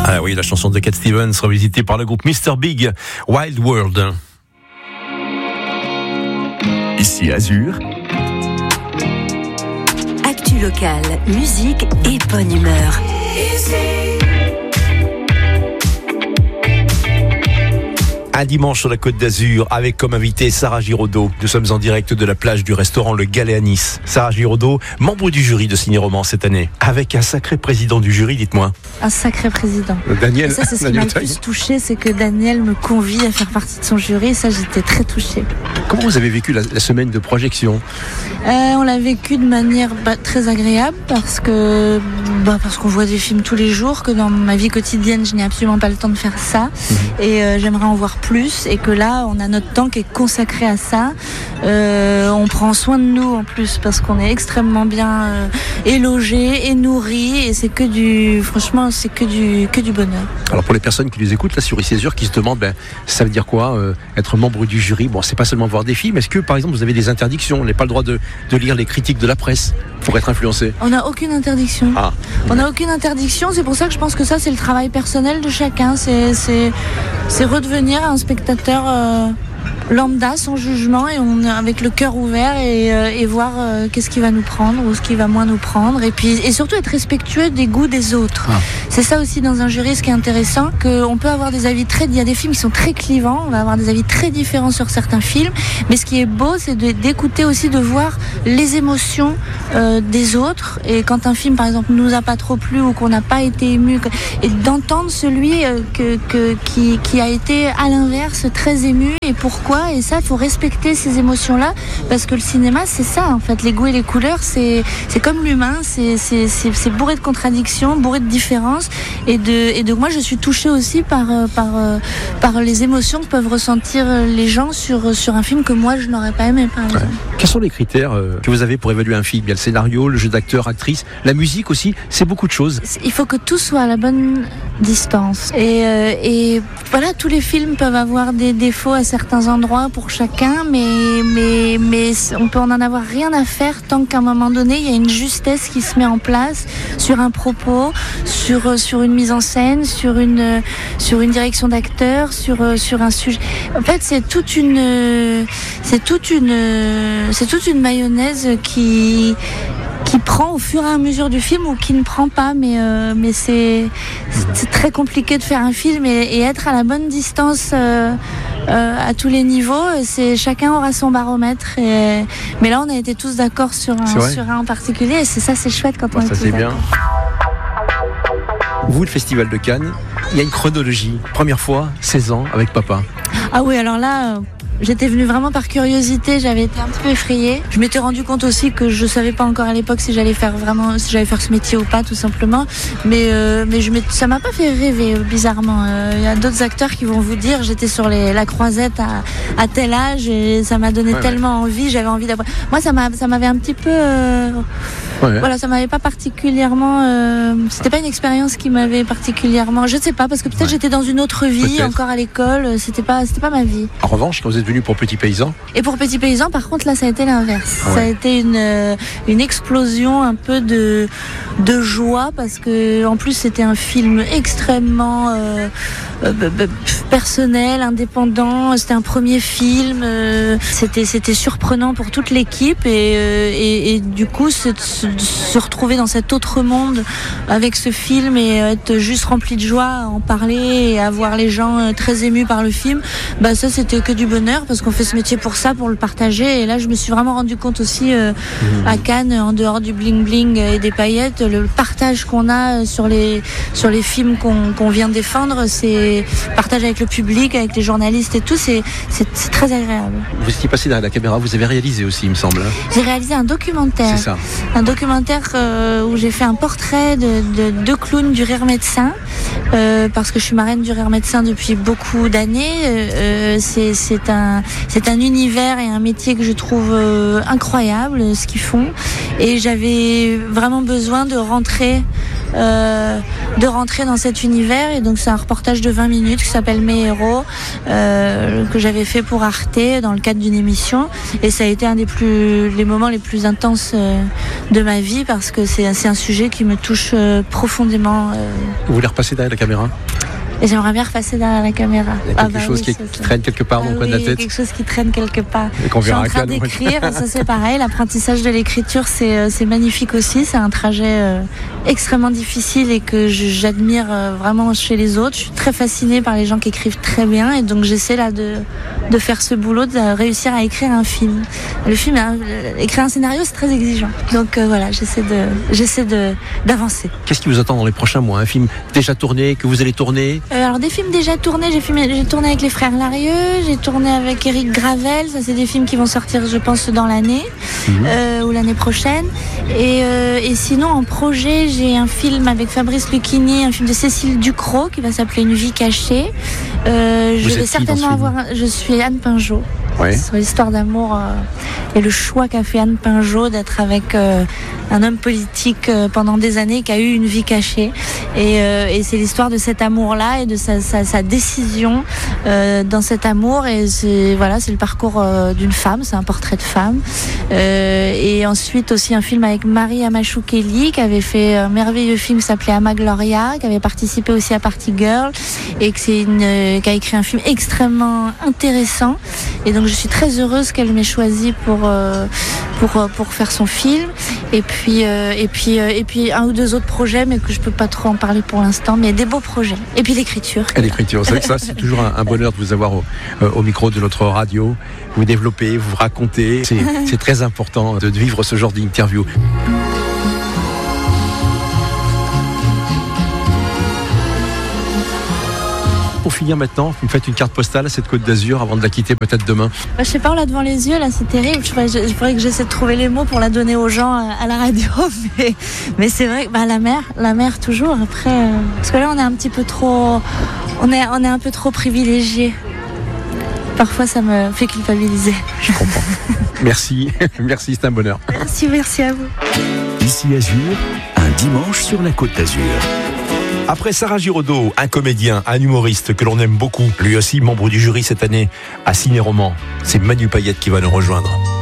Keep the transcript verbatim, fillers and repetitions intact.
Ah oui, la chanson de Cat Stevens, revisitée par le groupe mister Big, Wild World. Ici Azur. Actu locale, musique et bonne humeur. Un dimanche sur la Côte d'Azur avec comme invité Sarah Giraudot. Nous sommes en direct de la plage du restaurant Le Galet à Nice. Sarah Giraudot, membre du jury de Ciné-Roman cette année, avec un sacré président du jury, dites-moi. Un sacré président. Daniel. Et ça, c'est ce qui m'a le plus touché, c'est que Daniel me convie à faire partie de son jury. Et ça, j'étais très touchée. Comment vous avez vécu la, la semaine de projection ? euh, On l'a vécu de manière bah, très agréable parce que bah, parce qu'on voit des films tous les jours, que dans ma vie quotidienne, je n'ai absolument pas le temps de faire ça. Mmh. Et euh, j'aimerais en voir plus. Et que là, on a notre temps qui est consacré à ça. Euh, on prend soin de nous en plus parce qu'on est extrêmement bien euh, élogés et nourris. Et c'est que du, franchement, c'est que du, que du bonheur. Alors pour les personnes qui nous écoutent là sur I C Azur, qui se demandent, ben, ça veut dire quoi euh, être membre du jury ? Bon, c'est pas seulement voir des films. Est-ce que par exemple vous avez des interdictions ? On n'a pas le droit de, de lire les critiques de la presse pour être influencé ? On n'a aucune interdiction. Ah. On n'a aucune interdiction. C'est pour ça que je pense que ça, c'est le travail personnel de chacun. C'est, c'est, c'est redevenir un spectateur euh, lambda, sans jugement, et on avec le cœur ouvert et, euh, et voir euh, qu'est-ce qui va nous prendre ou ce qui va moins nous prendre. Et puis et surtout être respectueux des goûts des autres. Ah. C'est ça aussi dans un jury, ce qui est intéressant, qu'on peut avoir des avis très... Il y a des films qui sont très clivants, on va avoir des avis très différents sur certains films, mais ce qui est beau, c'est de, d'écouter aussi, de voir les émotions euh, des autres. Et quand un film, par exemple, nous a pas trop plu ou qu'on n'a pas été ému, et d'entendre celui euh, que, que, qui, qui a été à l'inverse très ému, et pourquoi. Et ça, il faut respecter ces émotions-là, parce que le cinéma, c'est ça, en fait. Les goûts et les couleurs, c'est, c'est comme l'humain, c'est, c'est, c'est, c'est bourré de contradictions, bourré de différences. Et de, et de moi, je suis touchée aussi par, par, par les émotions que peuvent ressentir les gens sur, sur un film que moi, je n'aurais pas aimé, par exemple. Ouais. Quels sont les critères que vous avez pour évaluer un film ? Il y a le scénario, le jeu d'acteur, actrice, la musique aussi, c'est beaucoup de choses. Il faut que tout soit à la bonne distance. Et, euh, et voilà, tous les films peuvent avoir des défauts à certains endroits pour chacun, mais, mais, mais on peut en avoir rien à faire tant qu'à un moment donné, il y a une justesse qui se met en place sur un propos, sur, sur une mise en scène, sur une, sur une direction d'acteur, sur, sur un sujet. En fait, c'est toute une, c'est toute une, c'est toute une mayonnaise qui, qui prend au fur et à mesure du film ou qui ne prend pas, mais, euh, mais c'est, c'est très compliqué de faire un film et, et être à la bonne distance euh, euh, à tous les niveaux. C'est, chacun aura son baromètre. Et, mais là, on a été tous d'accord sur un, sur un en particulier et c'est ça, c'est chouette quand on bah, est ça, tous c'est d'accord. Bien. Vous, le Festival de Cannes, il y a une chronologie. Première fois, seize ans, avec papa. Ah oui, alors là... Euh... J'étais venue vraiment par curiosité, j'avais été un petit peu effrayée. Je m'étais rendu compte aussi que je savais pas encore à l'époque si j'allais faire vraiment, si j'allais faire ce métier ou pas, tout simplement. Mais euh, mais je ça m'a pas fait rêver, bizarrement. Il euh, y a d'autres acteurs qui vont vous dire, j'étais sur les, la croisette à, à tel âge et ça m'a donné ouais, tellement ouais. envie, j'avais envie d'avoir. Moi, ça m'a, ça m'avait un petit peu, euh, ouais. voilà, ça m'avait pas particulièrement. Euh, c'était pas une expérience qui m'avait particulièrement. Je ne sais pas parce que peut-être ouais. j'étais dans une autre vie, peut-être. Encore à l'école. C'était pas, c'était pas ma vie. En revanche, quand vous êtes venu pour Petit Paysan. Et pour Petit Paysan, par contre, là, ça a été l'inverse. Ouais. Ça a été une, euh, une explosion un peu de, de joie parce que, en plus, c'était un film extrêmement euh, euh, personnel, indépendant. C'était un premier film. Euh, c'était, c'était surprenant pour toute l'équipe et, euh, et, et du coup, se, se, se retrouver dans cet autre monde avec ce film et être juste rempli de joie à en parler et à voir les gens très émus par le film, bah ça, c'était que du bonheur parce qu'on fait ce métier pour ça, pour le partager. Et là, je me suis vraiment rendu compte aussi euh, mmh. à Cannes, en dehors du bling bling et des paillettes, le partage qu'on a sur les sur les films qu'on, qu'on vient défendre, c'est partage avec le public, avec les journalistes et tout, c'est, c'est, c'est très agréable. Vous étiez passé derrière la caméra, vous avez réalisé aussi, il me semble. J'ai réalisé un documentaire. C'est ça. Un documentaire euh, où j'ai fait un portrait de, de deux clowns du Rire Médecin, euh, parce que je suis marraine du Rire Médecin depuis beaucoup d'années. Euh, c'est, c'est un C'est un univers et un métier que je trouve euh, incroyable, ce qu'ils font. Et j'avais vraiment besoin de rentrer euh, de rentrer dans cet univers. Et donc c'est un reportage de vingt minutes qui s'appelle Mes héros, euh, que j'avais fait pour Arte dans le cadre d'une émission. Et ça a été un des plus, les moments les plus intenses euh, de ma vie parce que c'est, c'est un sujet qui me touche euh, profondément. Euh... Vous voulez repasser derrière la caméra ? Et j'aimerais bien repasser derrière la caméra. Il y a quelque ah bah chose oui, qui, ça, qui traîne quelque part ah dans le coin oui, de la tête. Quelque chose qui traîne quelque part. Et qu'on verra je suis en train d'écrire, ça c'est pareil. L'apprentissage de l'écriture, c'est, c'est magnifique aussi. C'est un trajet euh, extrêmement difficile et que j'admire euh, vraiment chez les autres. Je suis très fascinée par les gens qui écrivent très bien et donc j'essaie là de, de faire ce boulot, de réussir à écrire un film. Le film, hein, écrire un scénario, c'est très exigeant. Donc euh, voilà, j'essaie de, j'essaie de, d'avancer. Qu'est-ce qui vous attend dans les prochains mois ? Un film déjà tourné, que vous allez tourner ? euh, Alors des films déjà tournés, j'ai, filmé, j'ai tourné avec les frères Larieux, j'ai tourné avec Éric Gravel, ça c'est des films qui vont sortir je pense dans l'année mmh. euh, ou l'année prochaine. Et, euh, et sinon en projet, j'ai un film avec Fabrice Lucchini, un film de Cécile Ducrot qui va s'appeler Une vie cachée. Euh, je vais certainement avoir, un, je suis Anne Pinjot. Ouais. Sur l'histoire d'amour euh, et le choix qu'a fait Anne Pinjot d'être avec euh, un homme politique euh, pendant des années qui a eu une vie cachée et, euh, et c'est l'histoire de cet amour-là et de sa, sa, sa décision euh, dans cet amour et c'est, voilà, c'est le parcours euh, d'une femme, c'est un portrait de femme euh, et ensuite aussi un film avec Marie Amachou-Kelly qui avait fait un merveilleux film qui s'appelait Ama Gloria, qui avait participé aussi à Party Girl et que c'est une, euh, qui a écrit un film extrêmement intéressant et donc je suis très heureuse qu'elle m'ait choisi pour, euh, pour, pour faire son film. Et puis, euh, et, puis, euh, et puis un ou deux autres projets, mais que je ne peux pas trop en parler pour l'instant, mais des beaux projets. Et puis l'écriture. Et l'écriture, c'est vrai que ça, c'est toujours un, un bonheur de vous avoir au, euh, au micro de notre radio. Vous développez, vous racontez. C'est, c'est très important de vivre ce genre d'interview. Pour finir maintenant, vous me faites une carte postale à cette Côte d'Azur avant de la quitter peut-être demain. Bah, je sais pas, on l'a devant les yeux, là c'est terrible. Je faudrait, je faudrait que j'essaie de trouver les mots pour la donner aux gens à, à la radio. Mais, mais c'est vrai que bah, la mer, la mer toujours. Après, euh, parce que là on est un petit peu trop, on est, on est un peu trop privilégiés. Parfois ça me fait culpabiliser. Je comprends. Merci, merci, c'est un bonheur. Merci, merci à vous. Ici Azur, un dimanche sur la Côte d'Azur. Après Sarah Giraudot, un comédien, un humoriste que l'on aime beaucoup, lui aussi membre du jury cette année à Ciné Roman, c'est Manu Payette qui va nous rejoindre.